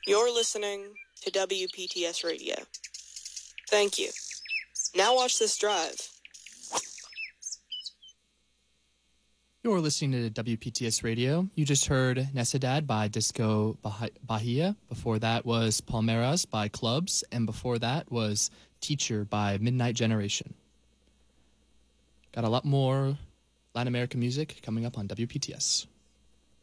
You're listening to WPTS Radio. Thank you. Now watch this drive. You're listening to WPTS Radio. You just heard Necesidad by Disco Bahia. Before that was Palmeras by Clubs. And before that was Teacher by Midnight Generation. Got a lot more Latin American music coming up on WPTS.